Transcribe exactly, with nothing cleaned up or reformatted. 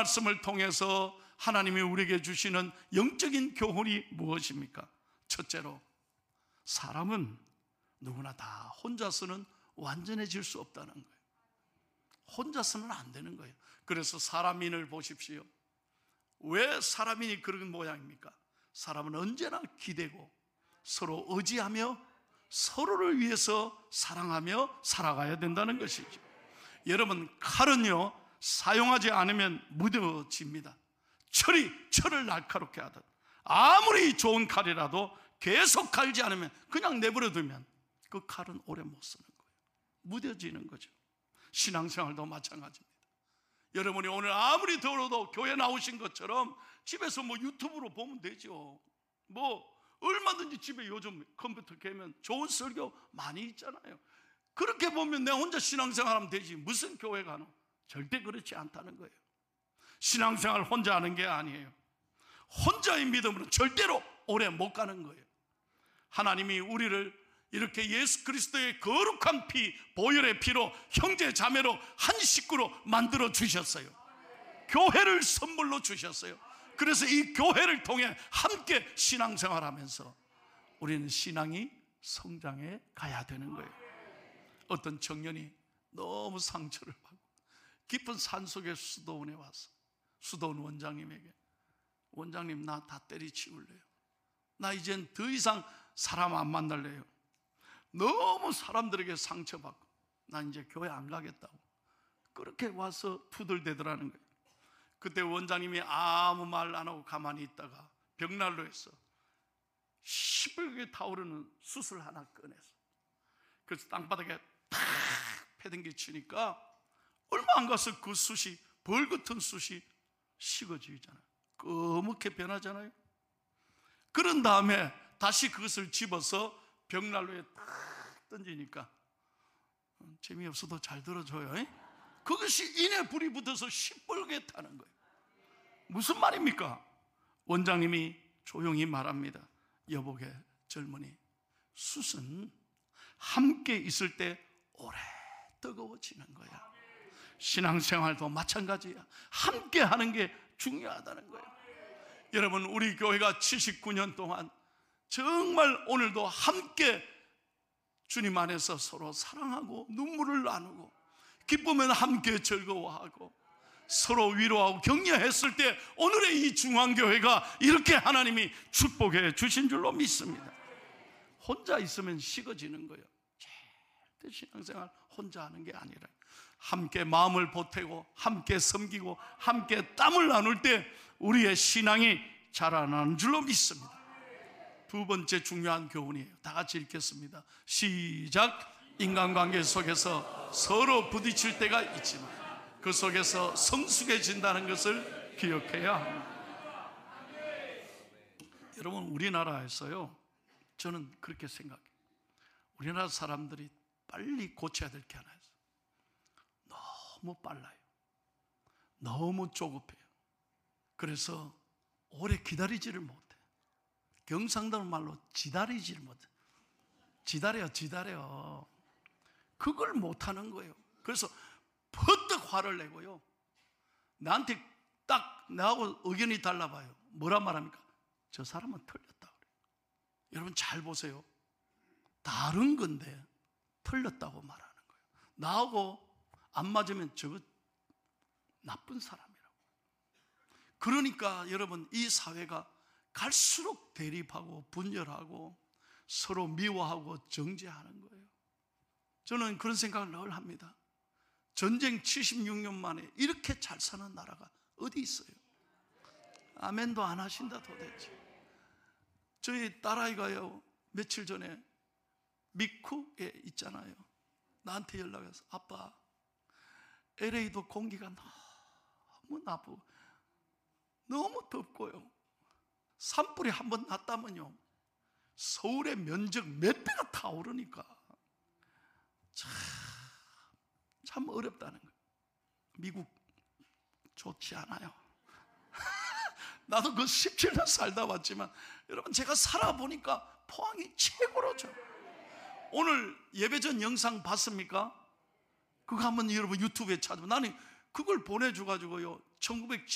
말씀을 통해서 하나님이 우리에게 주시는 영적인 교훈이 무엇입니까? 첫째로, 사람은 누구나 다 혼자서는 완전해질 수 없다는 거예요. 혼자서는 안 되는 거예요. 그래서 사람인을 보십시오. 왜 사람인이 그런 모양입니까? 사람은 언제나 기대고 서로 의지하며 서로를 위해서 사랑하며 살아가야 된다는 것이죠. 여러분, 칼은요 사용하지 않으면 무뎌집니다. 철이 철을 날카롭게 하듯 아무리 좋은 칼이라도 계속 갈지 않으면, 그냥 내버려 두면 그 칼은 오래 못 쓰는 거예요. 무뎌지는 거죠. 신앙생활도 마찬가지입니다. 여러분이 오늘 아무리 더워도 교회 나오신 것처럼 집에서 뭐 유튜브로 보면 되죠. 뭐 얼마든지 집에 요즘 컴퓨터 개면 좋은 설교 많이 있잖아요. 그렇게 보면 내가 혼자 신앙생활하면 되지 무슨 교회 가노? 절대 그렇지 않다는 거예요. 신앙생활 혼자 하는 게 아니에요. 혼자의 믿음으로는 절대로 오래 못 가는 거예요. 하나님이 우리를 이렇게 예수 그리스도의 거룩한 피, 보혈의 피로 형제 자매로 한 식구로 만들어 주셨어요. 교회를 선물로 주셨어요. 그래서 이 교회를 통해 함께 신앙생활하면서 우리는 신앙이 성장해 가야 되는 거예요. 어떤 청년이 너무 상처를 받고 깊은 산속의 수도원에 와서 수도원 원장님에게, 원장님 나 다 때리치울래요. 나 이젠 더 이상 사람 안 만날래요. 너무 사람들에게 상처받고 나 이제 교회 안 가겠다고 그렇게 와서 투덜대더라는 거예요. 그때 원장님이 아무 말 안 하고 가만히 있다가 벽난로에서 시뻘게 타오르는 숯을 하나 꺼내서 그래서 땅바닥에 탁 패댕겨 치니까 얼마 안 가서 그 숯이, 벌 같은 숯이 식어지잖아요. 검게 변하잖아요. 그런 다음에 다시 그것을 집어서 벽난로에 탁 던지니까, 재미없어도 잘 들어줘요. 에? 그것이 이내 불이 붙어서 시뻘게 타는 거예요. 무슨 말입니까? 원장님이 조용히 말합니다. 여보게 젊은이, 숯은 함께 있을 때 오래 뜨거워지는 거야. 신앙생활도 마찬가지야. 함께 하는 게 중요하다는 거예요. 여러분, 우리 교회가 칠십구 년 동안 정말 오늘도 함께 주님 안에서 서로 사랑하고 눈물을 나누고 기쁘면 함께 즐거워하고 서로 위로하고 격려했을 때 오늘의 이 중앙교회가 이렇게 하나님이 축복해 주신 줄로 믿습니다. 혼자 있으면 식어지는 거예요. 절대 신앙생활 혼자 하는 게 아니라 함께 마음을 보태고 함께 섬기고 함께 땀을 나눌 때 우리의 신앙이 자라나는 줄로 믿습니다. 두 번째 중요한 교훈이에요. 다 같이 읽겠습니다. 시작. 인간관계 속에서 서로 부딪힐 때가 있지만 그 속에서 성숙해진다는 것을 기억해야 합니다. 여러분, 우리나라에서요, 저는 그렇게 생각해요. 우리나라 사람들이 빨리 고쳐야 될 게 하나 있어요. 너무 빨라요. 너무 조급해요. 그래서 오래 기다리지를 못해요. 경상도 말로 지다리지를 못해요. 지다려 지다려 그걸 못하는 거예요. 그래서 퍼뜩 화를 내고요, 나한테 딱 나하고 의견이 달라봐요. 뭐라 말합니까? 저 사람은 틀렸다 그래요. 여러분 잘 보세요. 다른 건데 틀렸다고 말하는 거예요. 나하고 안 맞으면 저거 나쁜 사람이라고. 그러니까 여러분, 이 사회가 갈수록 대립하고 분열하고 서로 미워하고 정죄하는 거예요. 저는 그런 생각을 늘 합니다. 전쟁 칠십육 년 만에 이렇게 잘 사는 나라가 어디 있어요? 아멘도 안 하신다 도대체. 저희 딸아이가요, 며칠 전에 미국에 있잖아요. 나한테 연락해서 아빠, 엘에이도 공기가 너무 나쁘고 너무 덥고요, 산불이 한번 났다면요 서울의 면적 몇 배가 타오르니까 참, 참 어렵다는 거예요. 미국 좋지 않아요. 나도 그 십칠 년 살다 왔지만 여러분, 제가 살아보니까 포항이 최고로죠. 오늘 예배전 영상 봤습니까? 그거 한번 여러분 유튜브에 찾으면, 나는 그걸 보내줘가지고요, 천구백칠십